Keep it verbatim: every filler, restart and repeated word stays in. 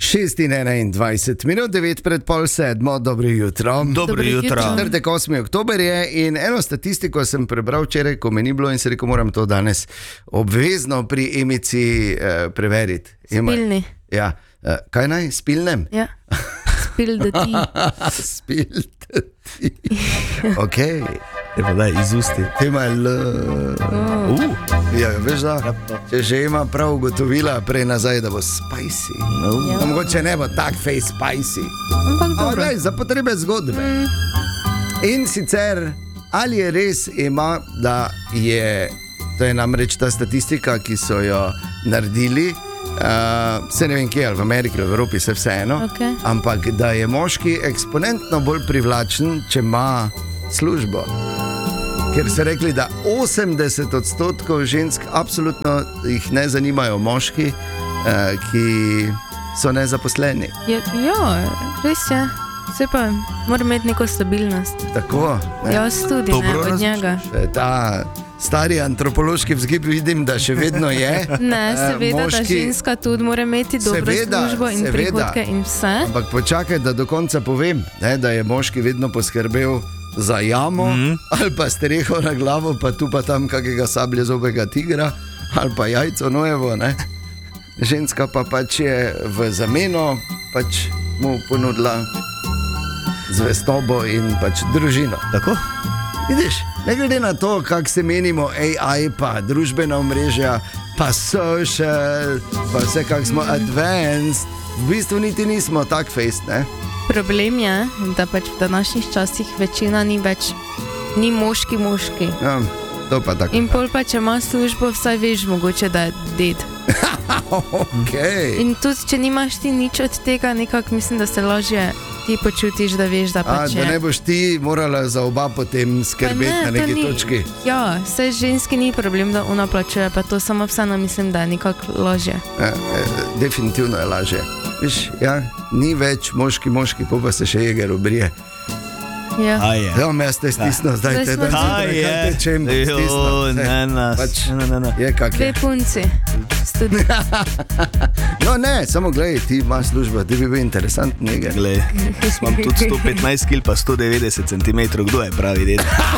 šest in enaindvajset minut, devet pred pol sedmo, dobro jutro. Dobro jutro. četrtek osmi oktober je in eno statistiko sem prebral včeraj, ko me ni bilo in se rekel, moram to danes obvezno pri Emici eh, preveriti. Spilni. Ja, eh, kaj naj, spilnem? Ja, spil da ti. Spil da ti. Ok. Evo daj, iz usti. Tema je L. Oh. Uh. Ja, veš da, če že ima prav ugotovila prej nazaj, da bo spicy. No. Ja. Mogoče ne bo tak face spicy. Ampak A, dobro. daj, za potrebe zgodbe. Mm. In sicer, ali je res ima, da je, to je namreč ta statistika, ki so jo naredili, uh, se ne vem kje, ali v Ameriki, ali v Evropi, se vseeno, Okay. ampak da je moški eksponentno bolj privlačen, če ima službo. Ker so rekli, da osemdeset odstotkov žensk absolutno jih ne zanimajo moški, eh, ki so nezaposleni. Ja, ja, res je. Se pa mora imeti neko stabilnost. Tako, ne? Jaz tudi, Dobro ne, od razmišljaš. njega. E, Ta stari antropološki vzgib vidim, da še vedno je. Ne, Eh, seveda, da moški- ženska tudi mora imeti dobro Seveda, službo in seveda. prihodke in vse. Ampak počakaj, da do konca povem, ne, da je moški vedno poskrbel za jamo, mm. ali pa streho na glavo, pa tu pa tam kakega sablezobega tigra, ali pa jajco nojevo. Ne. Ženska pa pač je v zameno pač mu ponudila zvestobo in pač družino. Tako? Vidiš, ne glede na to, kako se menimo A I, pa družbena omrežja, pa social, pa vse, kako smo advanced, v bistvu niti nismo tak face, ne? Problem je, da pač v današnjih časih večina ni več, ni moški moški. Ja, to pa tako. In pol pa, če ima službo, vsaj veš mogoče, da je ded. Okay. In tudi, če nimaš ti nič od tega, nekako mislim, da se lažje ti počutiš, da veš, da A, pač da je. ne boš ti morala za oba potem skrbeti Pa na to neki ni- točki. Ja, vse ženski ni problem, da ona plačuje, pa to samo vseeno mislim, da je nekako lažje. Ja, e, definitivno je lažje. Viš, ja, ni več moški moški, po pa se še jeger obrije. Ja. A je. Ja, me ste stisnil, zdaj Zdaj te smo- da Kaj je? tečem, Jo, ne nas. Pač Ne, ne, ne. je kak Dve je. punci. Studi. No ne, samo gledaj, ti imaš službo, ti bi bil interesantni jeger. Glej, jaz imam tudi sto petnajst kilogramov, pa sto devetdeset centimetrov, kdo je pravi ded?